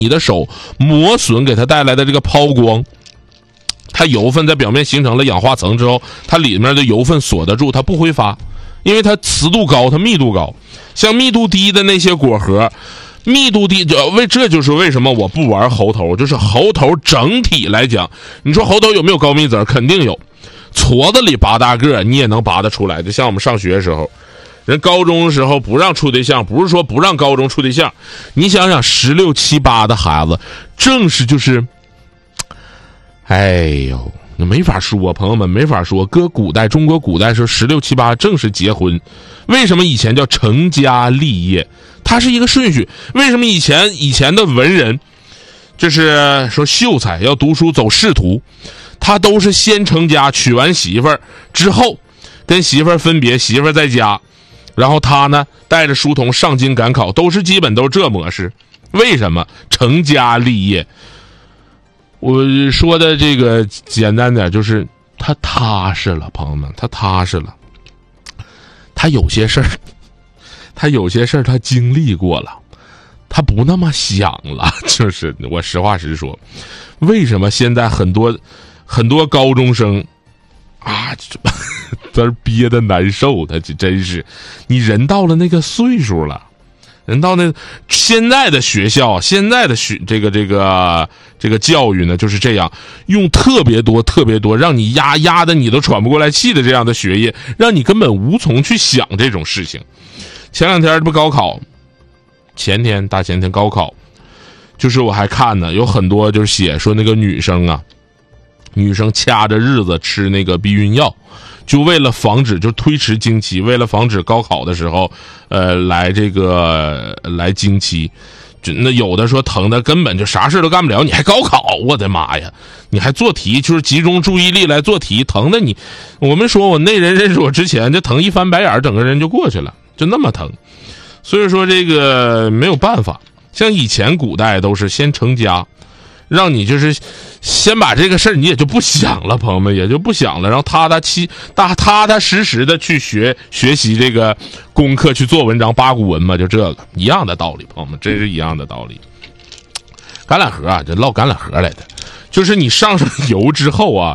你的手磨损给它带来的这个抛光，它油分在表面形成了氧化层之后，它里面的油分锁得住，它不挥发，因为它磁度高，它密度高。像密度低的那些果核，密度低，这就是为什么我不玩猴头，就是猴头整体来讲，你说猴头有没有高密子？肯定有，矬子里拔大个你也能拔得出来。就像我们上学的时候，人高中的时候不让处对象，不是说不让高中处对象，你想想16、17、8的孩子，正是就是，哎呦，那没法说，朋友们没法说。搁古代，中国古代时候16、17、8正是结婚。为什么以前叫成家立业？它是一个顺序。为什么以前的文人，就是说秀才要读书走仕途，他都是先成家，娶完媳妇儿之后，跟媳妇儿分别，媳妇儿在家。然后他呢带着书童上京赶考，基本都是这模式。为什么成家立业？我说的这个简单点，就是他踏实了，朋友们，他踏实了。他有些事儿他经历过了，他不那么想了。就是我实话实说，为什么现在很多高中生啊，他憋得难受，他真是，你人到了那个岁数了，人到那现在的学校，现在的这个教育呢，就是这样，用特别多让你压的你都喘不过来气的这样的学业，让你根本无从去想这种事情。前两天这不高考，大前天高考，就是我还看呢，有很多就是写说那个女生掐着日子吃那个避孕药，就为了防止就推迟经期，为了防止高考的时候来经期。那有的说疼的根本就啥事都干不了，你还高考，我的妈呀，你还做题，就是集中注意力来做题，疼的你，我们说我那人认识我之前，这疼一翻白眼整个人就过去了，就那么疼。所以说这个没有办法，像以前古代都是先成家，让你就是先把这个事儿你也就不想了，朋友们也就不想了，然后踏踏实实的去学习这个功课，去做文章，八股文嘛，就这个一样的道理，朋友们，真是一样的道理。橄榄核啊，这唠橄榄核来的，就是你上油之后啊，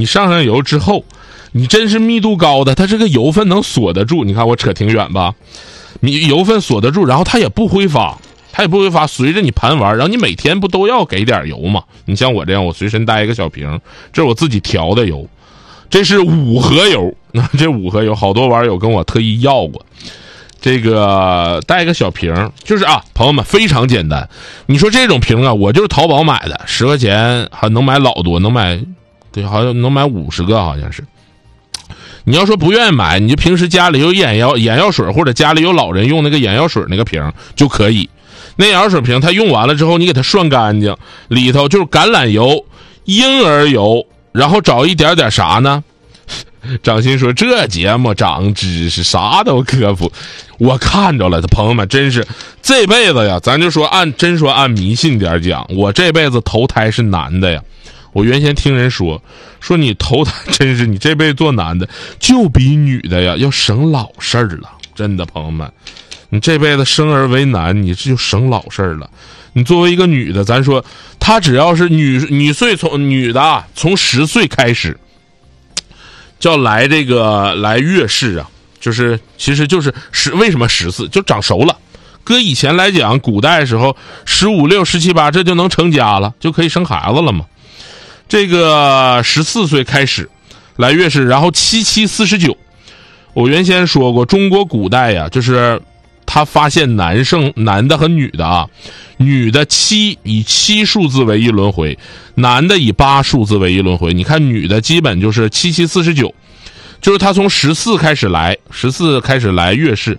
你真是密度高的，它这个油分能锁得住。你看我扯挺远吧，你油分锁得住，然后它也不挥发，随着你盘玩，然后你每天不都要给点油吗？你像我这样，我随身带一个小瓶，这是我自己调的油，这是5合油。这5合油好多网友跟我特意要过，这个带一个小瓶，就是啊，朋友们非常简单。你说这种瓶啊，我就是淘宝买的，10块钱还能买老多，好像能买50个，好像是。你要说不愿意买，你就平时家里有眼药水，或者家里有老人用那个眼药水那个瓶就可以。那眼药水瓶它用完了之后，你给它涮干净，里头就是橄榄油、婴儿油，然后找一点啥呢？掌心说这节目长知识，啥都科普，我看着了，朋友们，真是这辈子呀，咱就说按迷信点讲，我这辈子投胎是男的呀。我原先听人说你投胎，真是你这辈子做男的就比女的呀要省老事儿了，真的，朋友们，你这辈子生而为男，你这就省老事儿了。你作为一个女的，咱说她只要是女的从10岁开始叫来月事啊，就是其实就是为什么14就长熟了。搁以前来讲，古代的时候15、16、17、18这就能成家了，就可以生孩子了嘛。这个14岁开始来月事，然后77、49。我原先说过，中国古代呀，就是他发现男的和女的啊，女的以7数字为一轮回，男的以8数字为一轮回。你看女的基本就是77、49，就是他从14开始来月事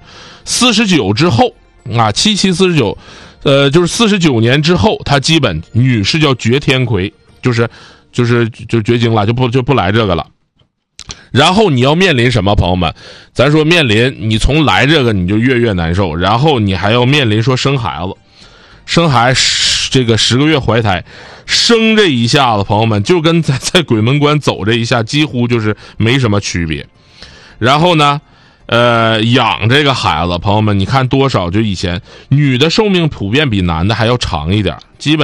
，49之后啊，77、49，就是49年之后，他基本女是叫绝天魁，就绝经了，就不来这个了。然后你要面临什么，朋友们？咱说面临你从来这个你就越难受，然后你还要面临说生孩子这个10个月怀胎，生这一下子，朋友们就跟在鬼门关走这一下几乎就是没什么区别。然后呢养这个孩子，朋友们你看多少，就以前女的寿命普遍比男的还要长一点，基本